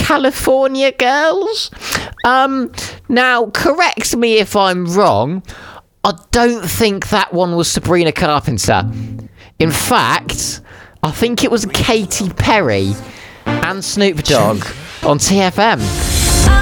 California Girls. Now, correct me if I'm wrong. I don't think that one was Sabrina Carpenter. In fact, I think it was Katy Perry and Snoop Dogg on TFM.